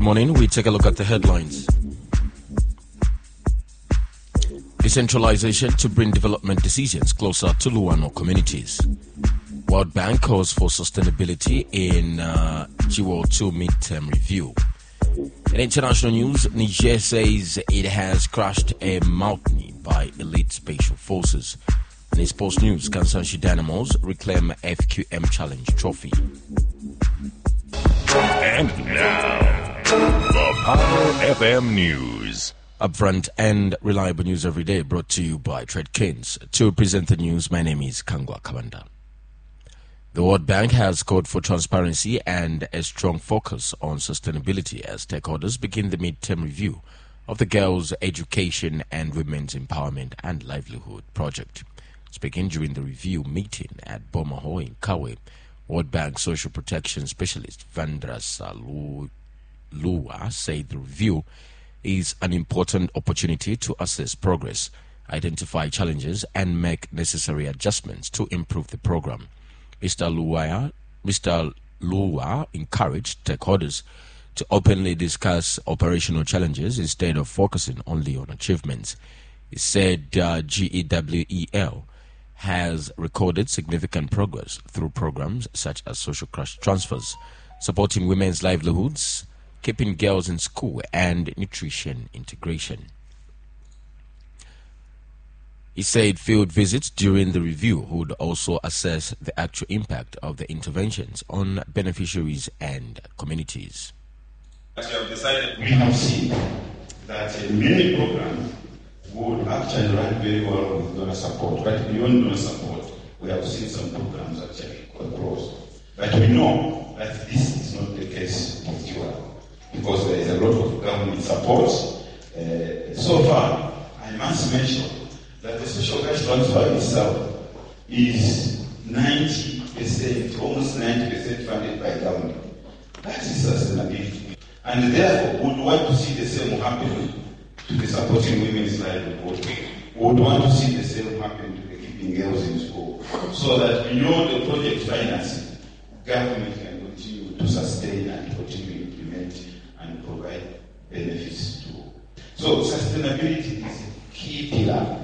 morning. We take a look at the headlines. Decentralization to bring development decisions closer to Luano communities. World Bank calls for sustainability in GWO2 midterm review. In international news, Niger says it has crushed a mutiny by elite special forces. And in sports news, Kansanshi Dynamos reclaim FQM Challenge trophy. And now, the Power FM News. Upfront and reliable news every day, brought to you by Tradekins. To present the news, my name is Kangwa Kabanda. The World Bank has called for transparency and a strong focus on sustainability as stakeholders begin the midterm review of the Girls' Education and Women's Empowerment and Livelihood Project. Speaking during the review meeting at Bomaho in Kawe, World Bank Social Protection Specialist Vandras Lua said the review is an important opportunity to assess progress, identify challenges, and make necessary adjustments to improve the program. Mr. Lua encouraged stakeholders to openly discuss operational challenges instead of focusing only on achievements. He said GEWEL has recorded significant progress through programs such as social cash transfers, supporting women's livelihoods, keeping girls in school, and nutrition integration. He said field visits during the review would also assess the actual impact of the interventions on beneficiaries and communities. As we have decided, we have seen that many programs would actually run very well with donor support, but beyond donor support, we have seen some programs actually closed. But we know that this is not the case with GWO, because there is a lot of government support. So far, I must mention that the social cash transfer itself is 90%, almost 90% funded by government. That is sustainability. And therefore, we would want to see the same happen to the supporting women's livelihood. We would want to see the same happen to the keeping girls in school, so that beyond the project financing, government can continue to sustain and continue to implement and provide benefits to. So sustainability is a key pillar.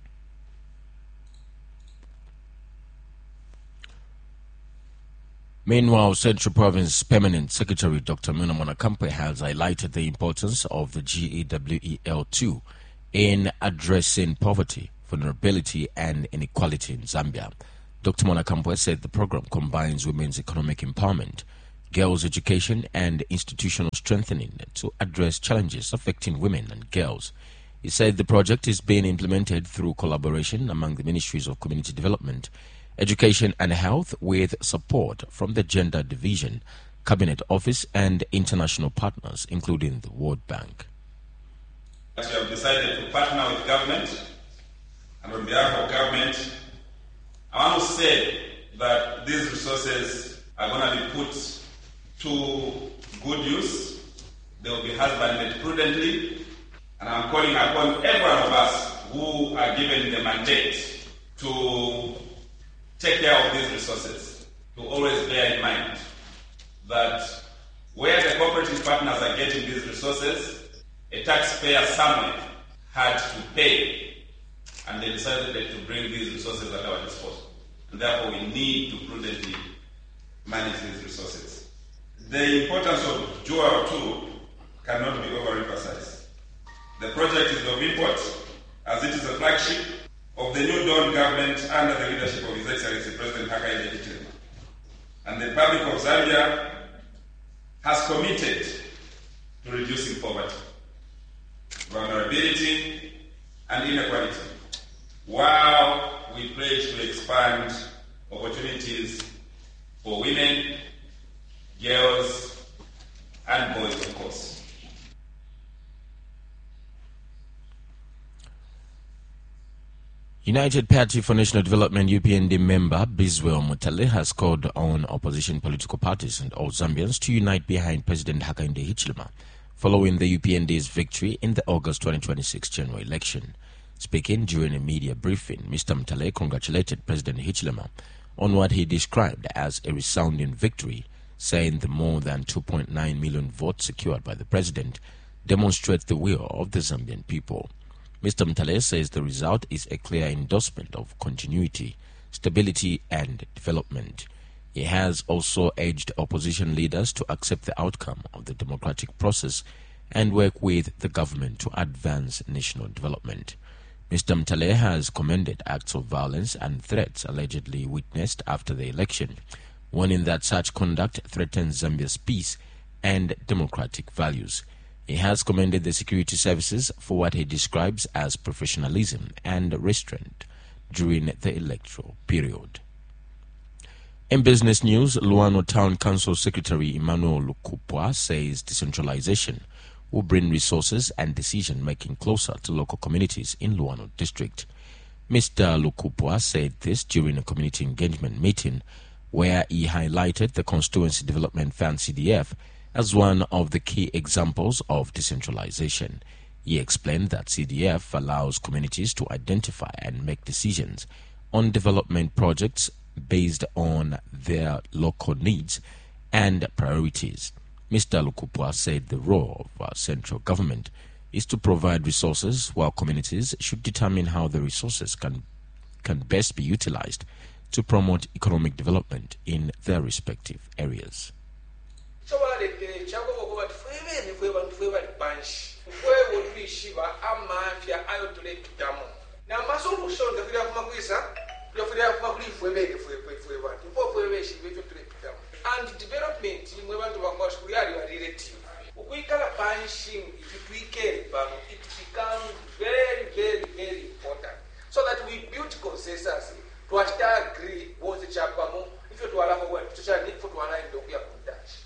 Meanwhile, Central Province Permanent Secretary Dr. Muna Mwanakampe has highlighted the importance of the GEWEL2 in addressing poverty, vulnerability, and inequality in Zambia. Dr. Mwanakampe said the program combines women's economic empowerment, girls' education, and institutional strengthening to address challenges affecting women and girls. He said the project is being implemented through collaboration among the Ministries of Community Development, Education and Health, with support from the Gender Division, Cabinet Office, and international partners, including the World Bank. We have decided to partner with government, and on behalf of government, I want to say that these resources are going to be put to good use. They will be husbanded prudently, and I'm calling upon every one of us who are given the mandate to take care of these resources, to always bear in mind that where the cooperative partners are getting these resources, a taxpayer somewhere had to pay, and they decided to bring these resources at our disposal. And therefore, we need to prudently manage these resources. The importance of GWO2 cannot be overemphasized. The project is of import, as it is a flagship of the new Dawn government under the leadership of His Excellency President Hakainde Hichilema. And the Republic of Zambia has committed to reducing poverty, vulnerability, and inequality, while we pledge to expand opportunities for women, girls, and boys, of course. United Party for National Development UPND member Biswell Mutale has called on opposition political parties and all Zambians to unite behind President Hakainde Hichilema following the UPND's victory in the August 2026 general election. Speaking during a media briefing, Mr. Mutale congratulated President Hichilema on what he described as a resounding victory, saying the more than 2.9 million votes secured by the president demonstrate the will of the Zambian people. Mr. Mtale says the result is a clear endorsement of continuity, stability and development. He has also urged opposition leaders to accept the outcome of the democratic process and work with the government to advance national development. Mr. Mtale has commended acts of violence and threats allegedly witnessed after the election, warning that such conduct threatens Zambia's peace and democratic values. He has commended the security services for what he describes as professionalism and restraint during the electoral period. In business news, Luano Town Council Secretary Emmanuel Lukupwa says decentralization will bring resources and decision-making closer to local communities in Luano District. Mr. Lukupwa said this during a community engagement meeting where he highlighted the Constituency Development Fund CDF as one of the key examples of decentralization. He explained that CDF allows communities to identify and make decisions on development projects based on their local needs and priorities. Mr. Lukupwa said the role of central government is to provide resources, while communities should determine how the resources can best be utilized to promote economic development in their respective areas. And development in Mwebantu Bangosh, we are relative. We can banishing if we can, but it becomes very, very, very important. So that we build consensus to agree with the Chapamo, if you allow what to need for to align the Puntash.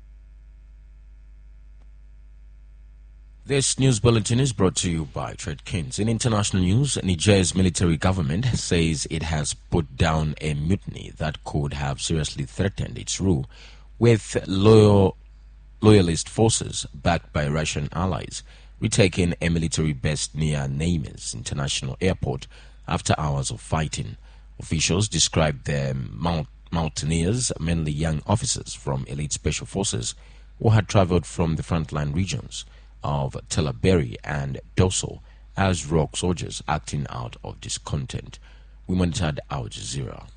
This news bulletin is brought to you by Trade Kings. In international news, Niger's military government says it has put down a mutiny that could have seriously threatened its rule, with loyalist forces backed by Russian allies retaking a military base near Niamey's international airport after hours of fighting. Officials described the mutineers, mainly young officers from elite special forces, who had traveled from the frontline regions of Telaberi and Dosso as rogue soldiers acting out of discontent. We monitored Al Jazeera.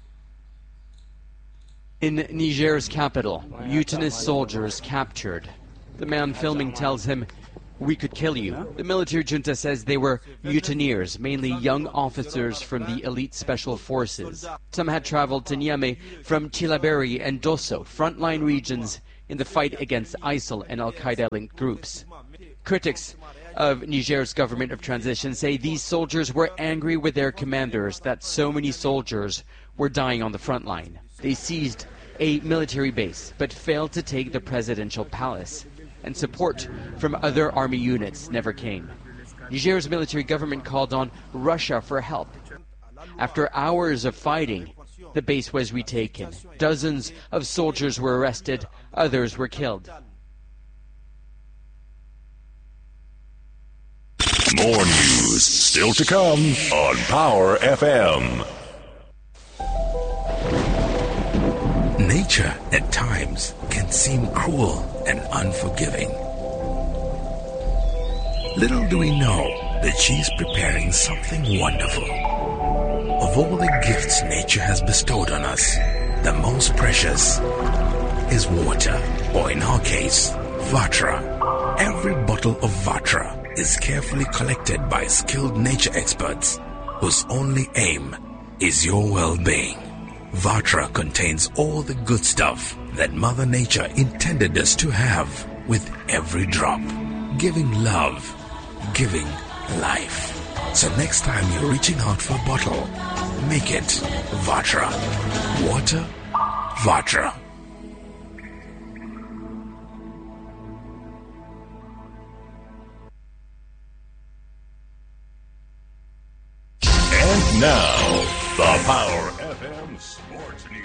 In Niger's capital, mutinous soldiers captured. The man filming tells him, "We could kill you." The military junta says they were mutineers, mainly young officers from the elite special forces. Some had traveled to Niamey from Tilaberi and Dosso, frontline regions in the fight against ISIL and Al-Qaeda-linked groups. Critics of Niger's government of transition say these soldiers were angry with their commanders that so many soldiers were dying on the front line. They seized a military base but failed to take the presidential palace, and support from other army units never came. Niger's military government called on Russia for help. After hours of fighting, the base was retaken. Dozens of soldiers were arrested, others were killed. More news still to come on Power FM. Nature at times can seem cruel and unforgiving. Little do we know that she's preparing something wonderful. Of all the gifts nature has bestowed on us, the most precious is water, or in our case, Vatra. Every bottle of Vatra is carefully collected by skilled nature experts whose only aim is your well-being. Vatra contains all the good stuff that Mother Nature intended us to have with every drop, giving love, giving life. So next time you're reaching out for a bottle, make it Vatra. Water, Vatra. And now, the Power FM Sports News.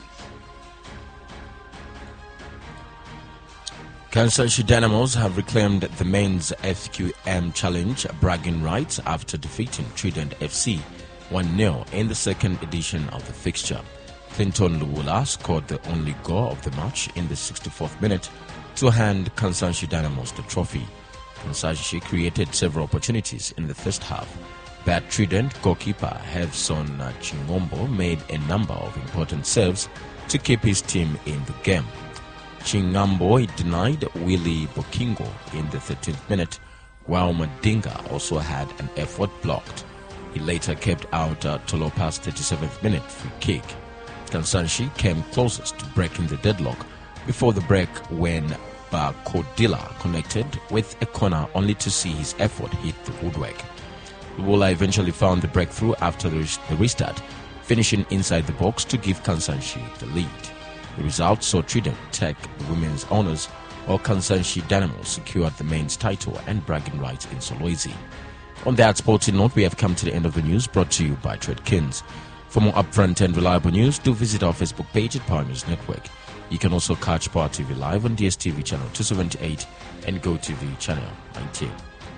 Kansas City Dynamos have reclaimed the men's FQM Challenge bragging rights after defeating Trident FC 1-0 in the second edition of the fixture. Clinton Luwula scored the only goal of the match in the 64th minute to hand Kansanshi Dynamos the trophy. Kansanshi created several opportunities in the first half, but Trident goalkeeper Hevson Chingombo made a number of important saves to keep his team in the game. Chingambo denied Willie Bokingo in the 13th minute, while Madinga also had an effort blocked. He later kept out Tolopa's 37th minute free kick. Kansanshi came closest to breaking the deadlock before the break when Bakodila connected with a corner only to see his effort hit the woodwork. Luwula eventually found the breakthrough after the restart, finishing inside the box to give Kansanshi the lead. The result saw Trident take the women's honours, while Kansanshi Dynamo secured the men's title and bragging rights in Solwezi. On that sporting note, we have come to the end of the news, brought to you by Tredkins. For more upfront and reliable news, do visit our Facebook page at Power News Network. You can also catch Power TV live on DSTV channel 278 and GoTV channel 19.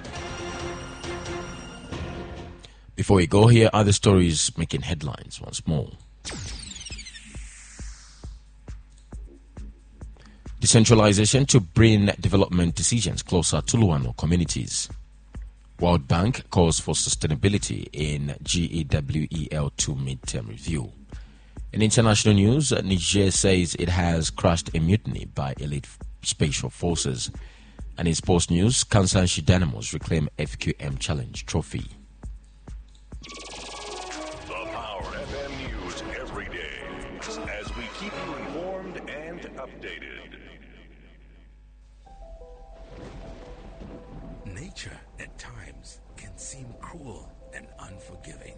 Before we go, here are the stories making headlines once more. Decentralization to bring development decisions closer to Luano communities. World Bank calls for sustainability in GEWEL2 midterm review. In international news, Niger says it has crushed a mutiny by elite special forces. And in sports news, Kansanshi Dynamos reclaim FQM Challenge trophy. The Power FM News every day as we keep you informed and updated. Nature at times can seem cruel and unforgiving.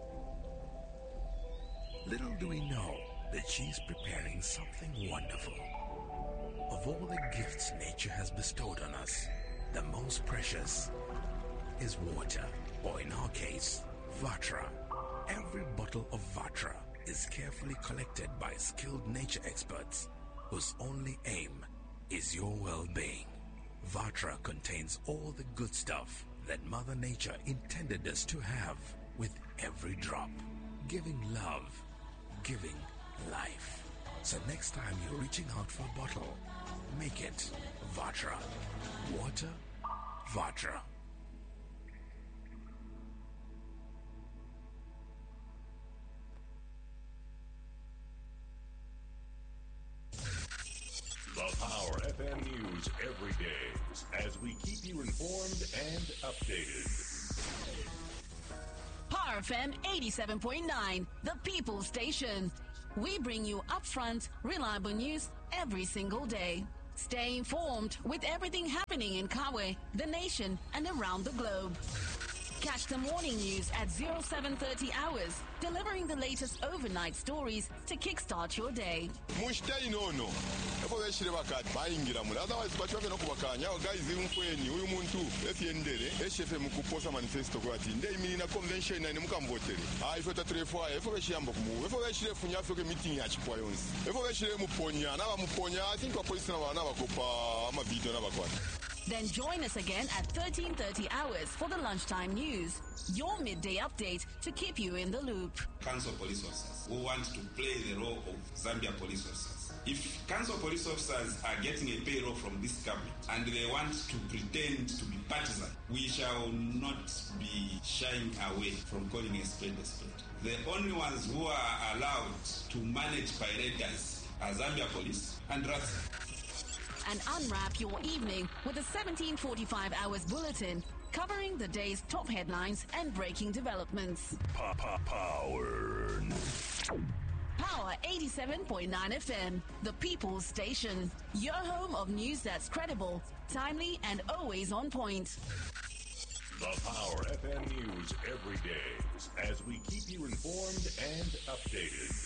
Little do we know that she's preparing something wonderful. Of all the gifts nature has bestowed on us, the most precious is water, or in our case, Vatra. Every bottle of Vatra is carefully collected by skilled nature experts whose only aim is your well-being. Vatra contains all the good stuff that Mother Nature intended us to have, with every drop, giving love, giving life. So next time you're reaching out for a bottle, make it Vatra. Water, Vatra. The Power FM News every day as we keep you informed and updated. Power FM 87.9, the People's Station. We bring you upfront, reliable news every single day. Stay informed with everything happening in Kawe, the nation, and around the globe. Catch the morning news at 0730 hours, delivering the latest overnight stories to kickstart your day. Mushtai nono. Efo beshire bakati bayingira mula otherwise bachwa no kubakanya guys imfweni uyu muntu efiendere eshefe mukuposa manifesto kwati ndei milina convention na mukamvotere. Ifo tatrefo efo beshiyamba kumu. Efo beshire funya afike meeting ya chipwa yonse. Efo beshire muponya na bamuponya I think police na bana bakopa ama video na bakwata. Then join us again at 1330 hours for the lunchtime news, your midday update to keep you in the loop. Council police officers who want to play the role of Zambia police officers. If council police officers are getting a payroll from this government and they want to pretend to be partisan, we shall not be shying away from calling a spade a spade. The only ones who are allowed to manage pirates are Zambia police and RATSA. And unwrap your evening with a 1745 hours bulletin covering the day's top headlines and breaking developments. Power. Power 87.9 FM, the People's Station. Your home of news that's credible, timely, and always on point. The Power FM News every day as we keep you informed and updated.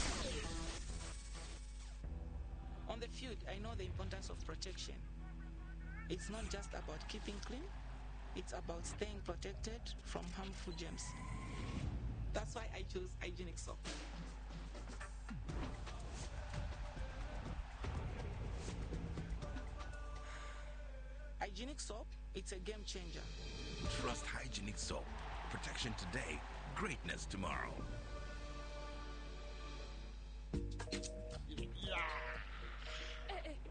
On the field, I know the importance of protection. It's not just about keeping clean, it's about staying protected from harmful germs. That's why I chose hygienic soap. Hygienic soap, it's a game changer. Trust hygienic soap. Protection today, greatness tomorrow.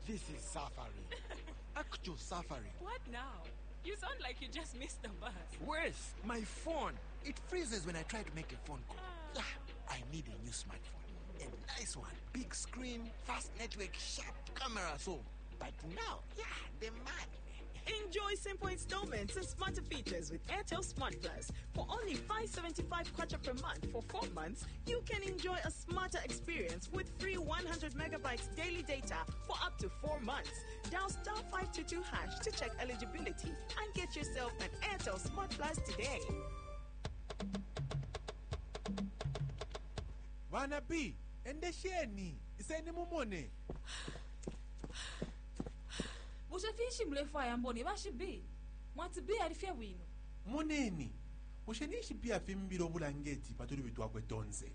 This is Safari. Actual Safari. What now? You sound like you just missed the bus. Where's my phone? It freezes when I try to make a phone call. Yeah, I need a new smartphone. A nice one. Big screen, fast network, sharp camera. So, but now, the man. Enjoy simple installments and smarter features with Airtel Smart Plus. For only $575 kwacha per month for 4 months, you can enjoy a smarter experience with free 100 megabytes daily data for up to 4 months. Dial *522# to check eligibility and get yourself an Airtel Smart Plus today. Bana B, endesheni, iseni mumone. Ushafishi mrefu ayamboni bashi B. Mwati B alifia wino. Moneni. Ushenishi pia fimbiro bulangeti patuli bitwa kwetonze.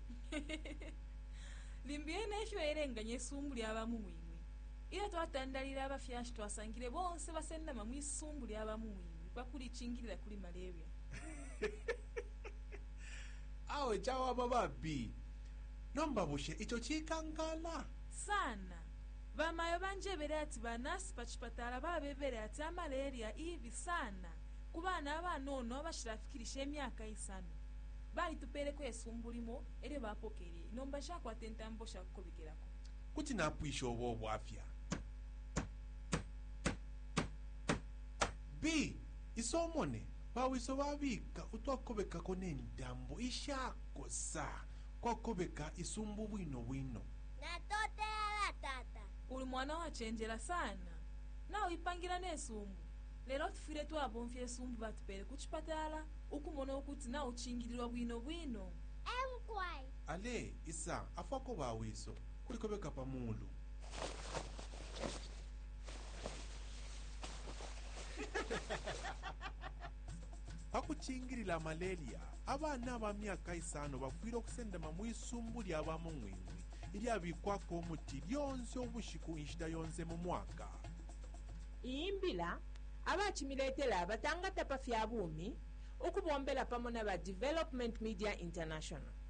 Limbiene efyo erenganye sumbuli abamumwimwe. Ila twatandalira abafyashi twasangire bonse basenda mamwi sumbuli abamumwimwe bakuli chingirira kuli malaria. Awe chawa baba B. Nomba bushe icho chikangala. Sana. Bamayo banjebere ati banasi pachipatala babebere ati malaria ivi sana. Kubana abana ono bashirafikirisha emyaka isano. Bali tupere kwesumbulimo ere bapokere. Nomba shakwa tentambo shakubigerako. Kuti napwisho obo afya. B. Isomone. Bawiso babika utwakobeka koneni dambo ishakosa. Kwakobeka isumbu bwino. Natote ala tata. Uli mwana wachenjera sana. Na uipangira nesumbu. Lero tufire tu abonfye sumbu batupere kuchipatala ukumona ukuthi na uchingirirwa bwino. Emkwai. Ale isa afako bawiso kulikobeka pamulu. Pakuchingirira malaria abana bamyaka isano bakwira okusenda mamwisumbu lyabamumwimwi ili abikwako omuti lyonse obushiku inshida yonze mu mwaka. Imbila abachimiletela batanga tapa fya bumi ukubombela pamona ba Development Media International.